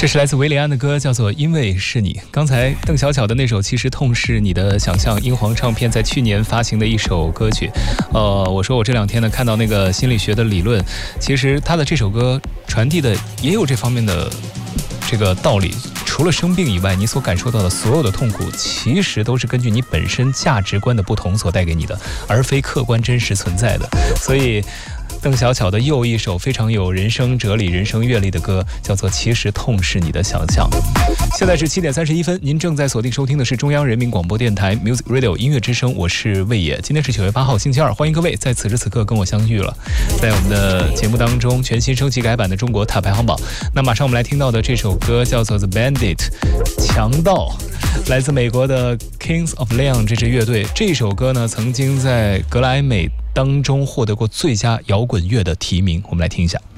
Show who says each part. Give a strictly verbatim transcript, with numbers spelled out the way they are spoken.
Speaker 1: 这是来自维里安的歌，叫做《因为是你》。刚才邓小巧的那首《其实痛是你的想象》，英皇唱片在去年发行的一首歌曲。呃，我说我这两天呢看到那个心理学的理论，其实他的这首歌传递的也有这方面的这个道理。除了生病以外，你所感受到的所有的痛苦，其实都是根据你本身价值观的不同所带给你的，而非客观真实存在的。所以邓小巧的又一首非常有人生哲理、人生阅历的歌，叫做《其实痛是你的想象》。现在是七点三十一分，您正在锁定收听的是中央人民广播电台 Music Radio 音乐之声，我是魏野。今天是九月八号，星期二，欢迎各位在此时此刻跟我相遇了。在我们的节目当中，全新升级改版的中国塔排行榜，那马上我们来听到的这首歌叫做 The Bandit 强盗，来自美国的 Kings of Leon 这支乐队。这首歌呢，曾经在格莱美当中获得过最佳摇滚乐的提名，我们来听一下。